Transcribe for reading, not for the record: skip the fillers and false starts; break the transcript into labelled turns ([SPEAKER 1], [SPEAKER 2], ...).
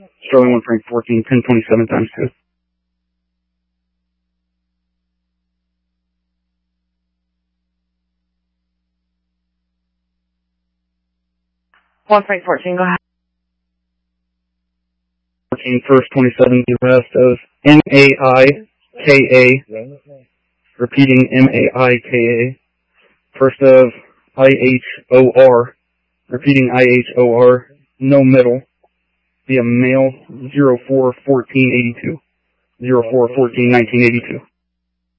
[SPEAKER 1] Sterling 1 Frank 14, 1027 times 2.
[SPEAKER 2] One Frank 14, go ahead.
[SPEAKER 1] 14 first, 27 the rest of M-A-I-K-A. Repeating M-A-I-K-A. First of I-H-O-R. Repeating I-H-O-R. No middle. Via mail 04-14-82. 04-14-1982.